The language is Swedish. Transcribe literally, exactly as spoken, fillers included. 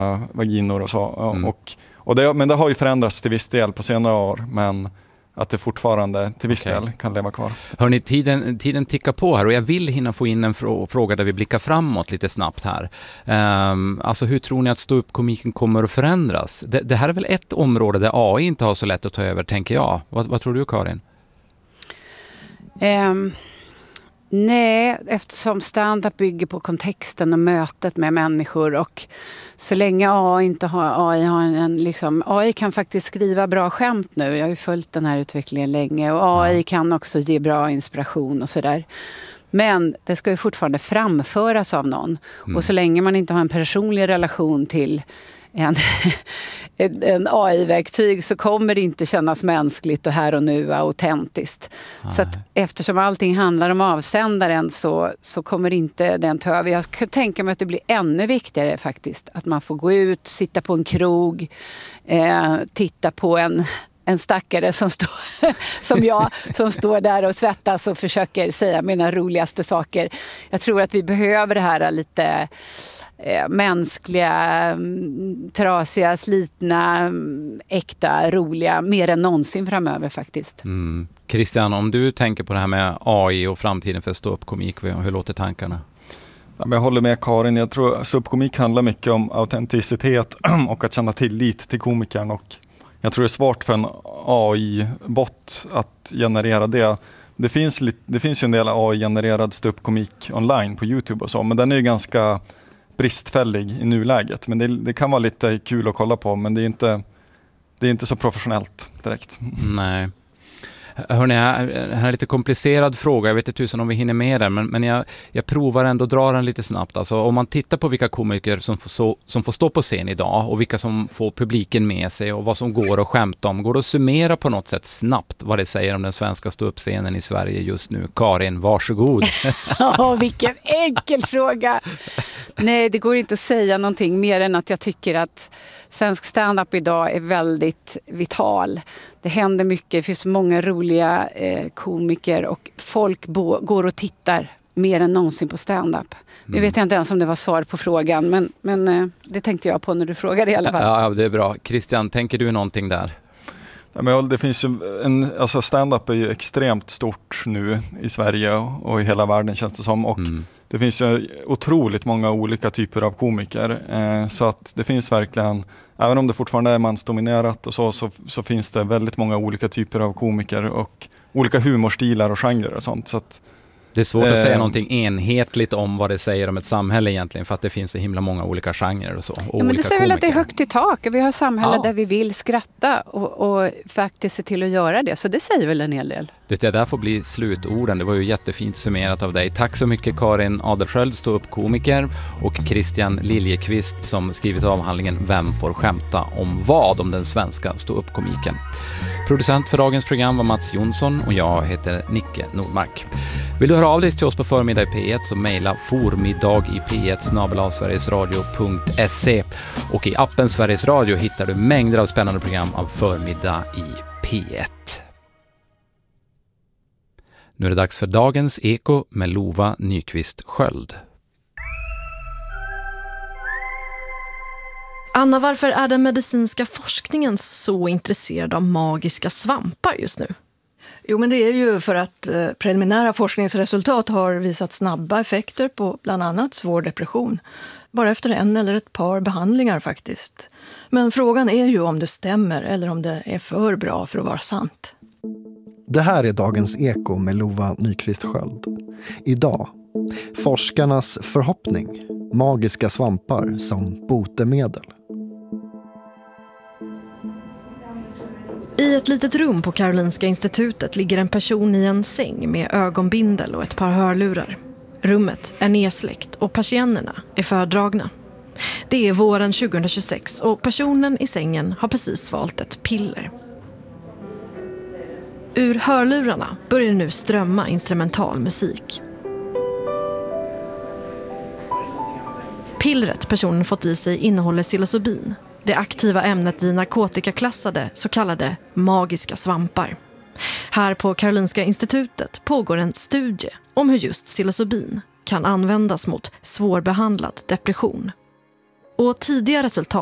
vaginor och så. Mm. Och, och det, men det har ju förändrats till viss del på senare år, men att det fortfarande till viss Okej. del kan leva kvar. Hörrni, tiden, tiden tickar på här och jag vill hinna få in en frå- fråga där vi blickar framåt lite snabbt här. Um, alltså hur tror ni att ståuppkomiken kommer att förändras? Det, det här är väl ett område där A I inte har så lätt att ta över, tänker jag. Vad, vad tror du, Karin? Um, nej, eftersom stand-up bygger på kontexten och mötet med människor, och så länge A I inte har, A I har en liksom, A I kan faktiskt skriva bra skämt nu. Jag har ju följt den här utvecklingen länge, och A I ja. kan också ge bra inspiration och sådär. Men det ska ju fortfarande framföras av någon. Mm. Och så länge man inte har en personlig relation till en, en A I-verktyg så kommer det inte kännas mänskligt och här och nu autentiskt. Nej. Så att eftersom allting handlar om avsändaren så, så kommer inte den ta över. Jag kan tänka mig att det blir ännu viktigare faktiskt. Att man får gå ut, sitta på en krog, eh, titta på en en stackare som, står, som jag som står där och svettas och försöker säga mina roligaste saker. Jag tror att vi behöver det här lite eh, mänskliga, trasiga, slitna, äkta, roliga mer än någonsin framöver faktiskt. Mm. Christian, om du tänker på det här med A I och framtiden för ståuppkomik, hur låter tankarna? Jag håller med Karin. Jag tror ståuppkomik handlar mycket om autenticitet och att känna tillit till komikern, och jag tror det är svårt för en A I-bot att generera det. Det finns, lite, det finns ju en del A I-genererad ståuppkomik online på YouTube och så, men den är ju ganska bristfällig i nuläget. Men det, det kan vara lite kul att kolla på, men det är inte, det är inte så professionellt direkt. Nej. Hörrni, det här är lite komplicerad fråga. Jag vet inte tusen om vi hinner med den, men, men jag, jag provar ändå att dra den lite snabbt. Alltså, om man tittar på vilka komiker som får, så, som får stå på scen idag och vilka som får publiken med sig och vad som går att skämta om, går det att summera på något sätt snabbt vad det säger om den svenska ståuppscenen i Sverige just nu? Karin, varsågod. Ja, vilken enkel fråga. Nej, det går inte att säga någonting mer än att jag tycker att svensk stand-up idag är väldigt vital. Det händer mycket, det finns många roliga eh, komiker och folk bo- går och tittar mer än någonsin på stand-up. Mm. Nu vet jag inte ens om det var svar på frågan, men, men eh, det tänkte jag på när du frågade i alla fall. Ja, det är bra. Christian, tänker du någonting där? Ja, men det finns ju en, alltså stand-up är ju extremt stort nu i Sverige och i hela världen känns det som, och mm. det finns ju otroligt många olika typer av komiker, eh, så att det finns verkligen, även om det fortfarande är mansdominerat och så, så, så finns det väldigt många olika typer av komiker och olika humorstilar och genrer och sånt, så att det är svårt att eh, säga någonting enhetligt om vad det säger om ett samhälle egentligen, för att det finns så himla många olika genrer och så. Och ja, men olika det säger väl att det är högt i tak. Vi har samhälle ja. där vi vill skratta och, och faktiskt se till att göra det. Så det säger väl en hel del. Det där får bli slutorden. Det var ju jättefint summerat av dig. Tack så mycket Karin Adelsköld, ståuppkomiker, och Christian Liljekvist som skrivit avhandlingen Vem får skämta om vad om den svenska ståuppkomiken. Producent för dagens program var Mats Jonsson och jag heter Nicke Nordmark. Vill du höra av dig till oss på Förmiddag i P ett så mejla formiddag i p ett snabel-a sverigesradio punkt se, och i appen Sveriges Radio hittar du mängder av spännande program av Förmiddag i P ett. Nu är det dags för dagens Eko med Lova Nyqvist Sköld. Anna, varför är den medicinska forskningen så intresserad av magiska svampar just nu? Jo, men det är ju för att eh, preliminära forskningsresultat har visat snabba effekter på bland annat svår depression. Bara efter en eller ett par behandlingar faktiskt. Men frågan är ju om det stämmer eller om det är för bra för att vara sant. Det här är dagens Eko med Lova Nyqvist Sköld. Idag, forskarnas förhoppning. Magiska svampar som botemedel. I ett litet rum på Karolinska institutet ligger en person i en säng med ögonbindel och ett par hörlurar. Rummet är nedsläckt och persiennerna är fördragna. Det är våren tjugohundratjugosex och personen i sängen har precis svalt ett piller. Ur hörlurarna börjar nu strömma instrumental musik. Pillret personen fått i sig innehåller psilocybin, det aktiva ämnet i narkotikaklassade så kallade magiska svampar. Här på Karolinska institutet pågår en studie om hur just psilocybin kan användas mot svårbehandlad depression. Och tidiga resultat